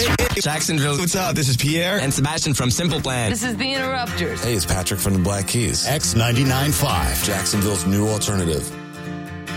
Jacksonville, What's up? This is Pierre. and Sebastian from Simple Plan. This is the Interrupters. Hey, it's Patrick from the Black Keys. X99.5. Jacksonville's new alternative.